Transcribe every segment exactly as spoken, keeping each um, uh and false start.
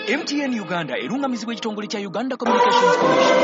M T N Uganda erungamizibwa ekitongole kya Uganda Communications Commission.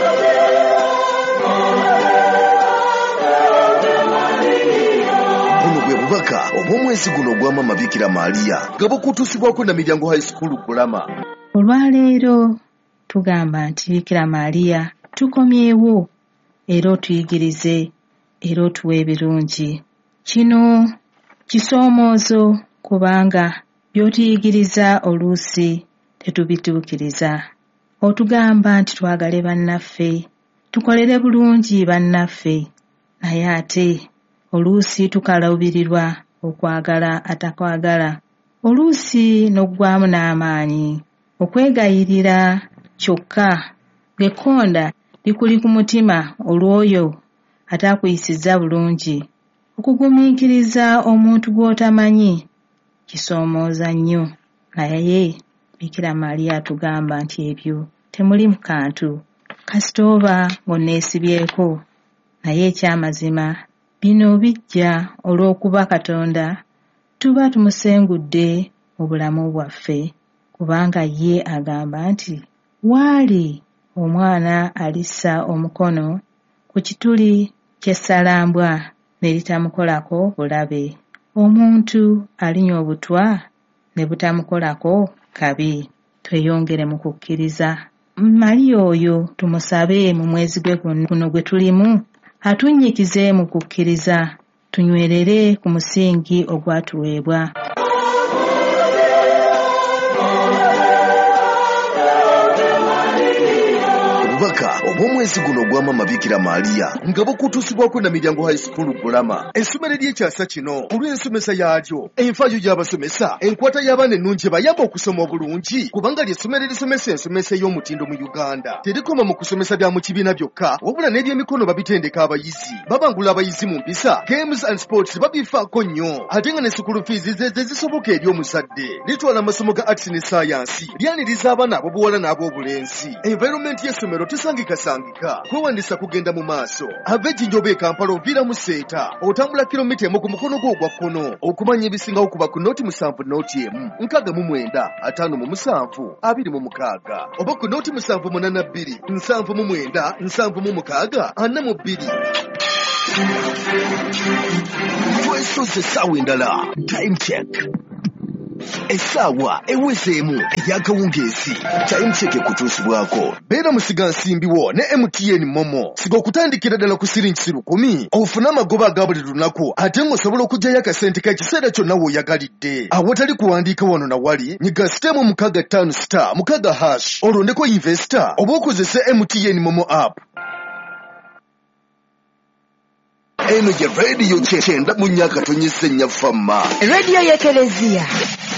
Buno bwe bubaka obw'omwezi guno gw'Amama Bikira Maria nga bukutusibwako na Miryango High School Bulama. Olwaleero tugamba nti Bikira Maria tukomyewo era otuyigirize era otuwe ebirungi. Kino kisoomoozo kubanga by'otuyigiriza oluusi tetubituukiriza. Otugamba nti twagale bannaffe, tukolere bulungi bannaffe, naye ate oluusi tukalaubirirwa okwagala atakwagala. Oluusi n'oggwamu n'amaanyi okwegayirira kyokka ng'ekkonda likuli ku mutima olw'oyo ataakuyisizza bulungi. Okugumiikiriza omuntu gw'otamanyi kisoomooza nnyo, naye Bikira Maria atugamba nti ebyo temuli mu kantu kasita oba ng'onneesibyeko, naye ekyamazima bino bijja olw'okuba Katonda tuba tumusengudde mu bulamu bwaffe, kubanga ye agamba nti waali omwana alissa omukono ku kituli ky'essalambwa ne litamukolako bulabe. Omuntu alinya obutwa ne butamukolako kabi. Tweyongere mu kukkiriza. Maria oyo tumusabe mu mwezi gwe guno gwe tulimu atunnyikize mu kukkiriza, tunywerere ku musingi ogwatuweebwa. Obubaka obw'omwezi guno gw'Amama Bikira Maria nga bukutusibwako na Miryango High School Bulama. Essomero ly'ekyasa kino olw'ensomesa yaalyo, enfaayo y'abasomesa, enkwata y'abaana ennungi ebayamba okusoma obulungi, kubanga ly'essomero erisomesa ensomesa ey'omutindo mu Uganda. Terikoma mu kusomesa bya mu kibiina byokka, wabula n'ebyemikono babitendeka abayizi, babangula abayizi mu mpisa, games and sports babifaako nnyo, ate nga ne school fees ze zisoboka eri omuzadde. Litwala amasomo ga arts ne science, lyaniriza abaana ab'obuwala n'ab'obulenzi. Environment y'essomero tesangikasangika, kwewandisa kugenda mu maaso. Ava Ejjinja e Kampala oviira mu Seeta, otambula kilomita emu ku mukono gwo ogwa kkono. Okumanya ebisingawo kuba ku nooti musanvu nooti emu, nkaaga mu mwenda, ataano mu musanvu, abiri mu mukaaga. Oba ku nooti musanvu munaana bbiri, nsanvu mu mwenda, nsanvu mu mukaaga, ana mu bbiri. Twesoze essaawa endala. Time check. Essaawa ewezeemu ey'akawungeezi. Time check ekutuusibwako. Beera musiga nsimbiwo ne M T N Momo. Siga okutandikira ddala ku siringi lukumi, ofune amagoba aga buli lunaku, ate ng'osobola okuggyayo akasente ka kiseera kyonna w'oyagalidde. Awatali kuwandiika wano na wali, nyiga sitemu mukaaga ttaano star mukaaga hash, olondeko investor oba okozese M T N Momo app. Eno ye radio kyenda mu nnyaka tonyese nnyafamma. Radio y'Eklezia.